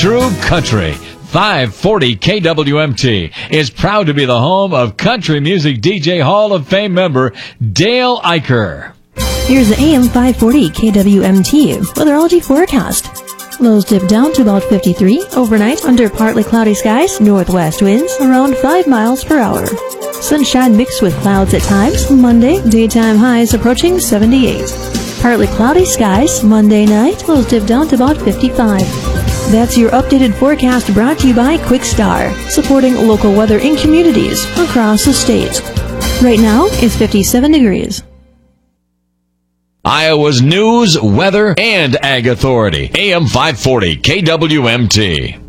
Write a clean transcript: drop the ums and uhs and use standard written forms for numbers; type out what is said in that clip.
true country. 540 KWMT is proud to be the home of Country Music DJ Hall of Fame member Dale Eicher. Here's the AM 540 KWMT weatherology forecast. Lows dip down to about 53. Overnight, under partly cloudy skies, northwest winds around 5 miles per hour. Sunshine mixed with clouds at times. Monday, daytime highs approaching 78. Partly cloudy skies. Monday night, lows dip down to about 55. That's your updated forecast brought to you by Quickstar, supporting local weather in communities across the state. Right now, it's 57 degrees. Iowa's news, weather, and ag authority. AM 540 KWMT.